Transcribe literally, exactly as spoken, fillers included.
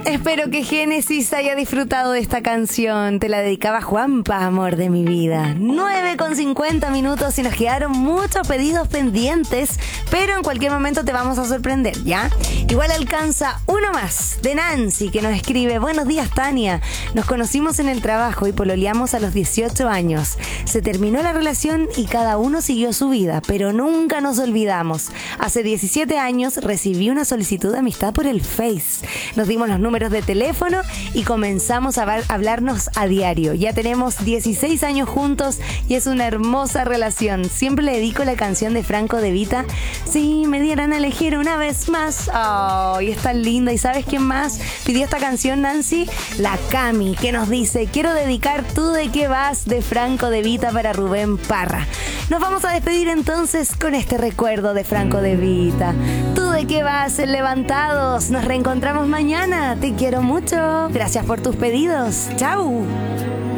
Espero que Génesis haya disfrutado de esta canción. Te la dedicaba Juanpa, amor de mi vida. nueve con cincuenta minutos y nos quedaron muchos pedidos pendientes, pero en cualquier momento te vamos a sorprender, ¿ya? Igual alcanza uno más, de Nancy, que nos escribe: buenos días, Tania. Nos conocimos en el trabajo y pololeamos a los dieciocho años. Se terminó la relación y cada uno siguió su vida, pero nunca nos olvidamos. Hace diecisiete años recibí una solicitud de amistad por el Face. Nos dimos los números de teléfono y comenzamos a hablarnos a diario. Ya tenemos dieciséis años juntos y es una hermosa relación. Siempre le dedico la canción de Franco De Vita, si me dieran a elegir una vez más. Oh, y es tan linda. ¿Y sabes quién más pidió esta canción, Nancy? La Cami, que nos dice: quiero dedicar Tú de qué vas de Franco De Vita para Rubén Parra. Nos vamos a despedir entonces con este recuerdo de Franco De Vita. Tú de qué vas en Levantados. Nos reencontramos mañana. Te quiero mucho. Gracias por tus pedidos. Chau.